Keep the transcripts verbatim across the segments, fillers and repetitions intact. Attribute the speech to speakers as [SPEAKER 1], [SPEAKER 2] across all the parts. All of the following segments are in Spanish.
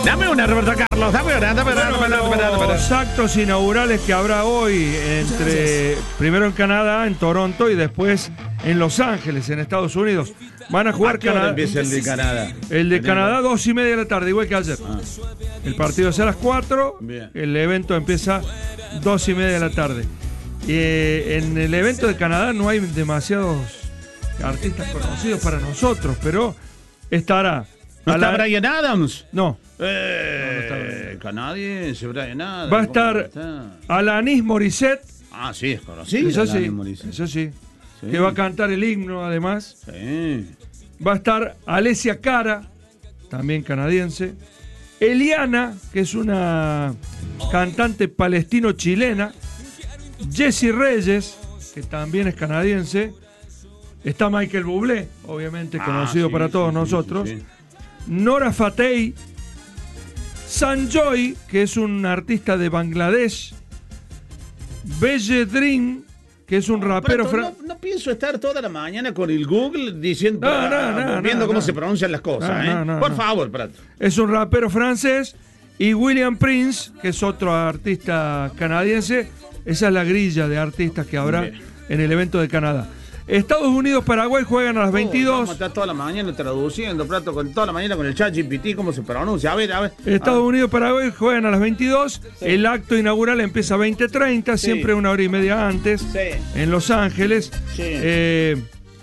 [SPEAKER 1] Dame una, Roberto Carlos, dame una, dame una, dame una, dame una, dame una.
[SPEAKER 2] Los actos inaugurales que habrá hoy, entre primero en Canadá, en Toronto, y después en Los Ángeles, en Estados Unidos. Van a jugar
[SPEAKER 1] ¿A qué hora
[SPEAKER 2] Canadá.
[SPEAKER 1] empieza el de Canadá?
[SPEAKER 2] El de Canadá, dos y media de la tarde, igual que ayer.
[SPEAKER 1] Ah.
[SPEAKER 2] El partido es a las cuatro,
[SPEAKER 1] Bien.
[SPEAKER 2] el evento empieza dos y media de la tarde. Eh, en el evento de Canadá no hay demasiados artistas conocidos para nosotros, pero estará.
[SPEAKER 1] ¿No
[SPEAKER 2] a
[SPEAKER 1] está
[SPEAKER 2] la-
[SPEAKER 1] Bryan Adams?
[SPEAKER 2] No.
[SPEAKER 1] Eh,
[SPEAKER 2] No, no está Bryan.
[SPEAKER 1] canadiense, Bryan Adams.
[SPEAKER 2] Va a estar Alanis Morissette.
[SPEAKER 1] Ah, sí, es conocido.
[SPEAKER 2] Eso sí,
[SPEAKER 1] Alanis Morissette.
[SPEAKER 2] eso sí,
[SPEAKER 1] Sí.
[SPEAKER 2] que va a cantar el himno además.
[SPEAKER 1] Sí.
[SPEAKER 2] Va a estar Alessia Cara, también canadiense. Eliana, que es una cantante palestino-chilena. Jessie Reyes, que también es canadiense. Está Michael Bublé, obviamente
[SPEAKER 1] Ah,
[SPEAKER 2] conocido
[SPEAKER 1] sí,
[SPEAKER 2] para
[SPEAKER 1] sí,
[SPEAKER 2] todos
[SPEAKER 1] sí,
[SPEAKER 2] nosotros.
[SPEAKER 1] sí, sí.
[SPEAKER 2] Nora Fateh. Sanjoy, que es un artista de Bangladesh. Belle Dream, que es un rapero...
[SPEAKER 1] Prato,
[SPEAKER 2] fra-
[SPEAKER 1] no, no pienso estar toda la mañana con el Google diciendo,
[SPEAKER 2] No, no,
[SPEAKER 1] ah,
[SPEAKER 2] no,
[SPEAKER 1] viendo
[SPEAKER 2] no,
[SPEAKER 1] cómo
[SPEAKER 2] no.
[SPEAKER 1] se pronuncian las cosas.
[SPEAKER 2] No,
[SPEAKER 1] ¿eh?
[SPEAKER 2] no, no,
[SPEAKER 1] Por
[SPEAKER 2] no.
[SPEAKER 1] favor, Prato.
[SPEAKER 2] Es un rapero francés. Y William Prince, que es otro artista canadiense. Esa es la grilla de artistas que habrá
[SPEAKER 1] Bien.
[SPEAKER 2] en el evento de Canadá. Estados Unidos-Paraguay juegan a las
[SPEAKER 1] Oh, vamos a
[SPEAKER 2] veintidós.
[SPEAKER 1] estar toda la mañana traduciendo, Prato, con toda la mañana con el chat G P T, cómo se pronuncia. A ver, a ver.
[SPEAKER 2] Estados
[SPEAKER 1] Ah,
[SPEAKER 2] Unidos-Paraguay juegan a las veintidós. El acto inaugural empieza a veinte treinta,
[SPEAKER 1] Sí.
[SPEAKER 2] siempre una hora y media antes,
[SPEAKER 1] Sí.
[SPEAKER 2] en Los Ángeles.
[SPEAKER 1] Sí.
[SPEAKER 2] Eh,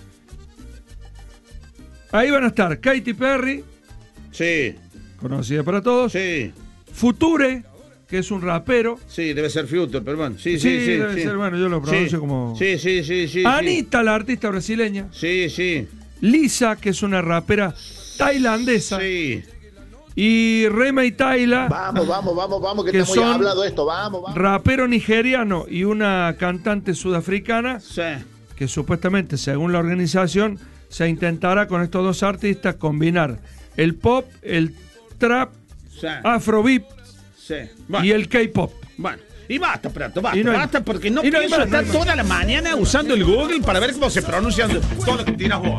[SPEAKER 2] ahí van a estar Katy Perry,
[SPEAKER 1] Sí,
[SPEAKER 2] conocida para todos.
[SPEAKER 1] sí,
[SPEAKER 2] Future, que es un rapero.
[SPEAKER 1] sí, debe ser Future, pero bueno. Sí,
[SPEAKER 2] Sí,
[SPEAKER 1] sí, sí.
[SPEAKER 2] debe
[SPEAKER 1] sí.
[SPEAKER 2] ser, bueno, yo lo pronuncio
[SPEAKER 1] Sí.
[SPEAKER 2] como-
[SPEAKER 1] Sí, sí, sí, sí.
[SPEAKER 2] Anita, la artista brasileña.
[SPEAKER 1] Sí, sí.
[SPEAKER 2] Lisa, que es una rapera tailandesa.
[SPEAKER 1] Sí.
[SPEAKER 2] Y Rema y Tayla,
[SPEAKER 3] Vamos, vamos, vamos, vamos, que,
[SPEAKER 2] Que
[SPEAKER 3] está muy
[SPEAKER 2] son-
[SPEAKER 3] hablado esto, vamos, vamos.
[SPEAKER 2] rapero nigeriano, y una cantante sudafricana,
[SPEAKER 1] Sí.
[SPEAKER 2] que supuestamente, según la organización, se intentará con estos dos artistas combinar el pop, el trap,
[SPEAKER 1] Sí.
[SPEAKER 2] afrobeat
[SPEAKER 1] Sí. Bueno,
[SPEAKER 2] y el K-pop.
[SPEAKER 1] bueno. Y basta, Prato, basta,
[SPEAKER 2] Y no hay-
[SPEAKER 1] basta, porque no
[SPEAKER 2] y no hay
[SPEAKER 1] pienso
[SPEAKER 2] más, no
[SPEAKER 1] estar
[SPEAKER 2] hay más.
[SPEAKER 1] toda la mañana usando el Google para ver cómo se pronuncian todo lo que tiras vos.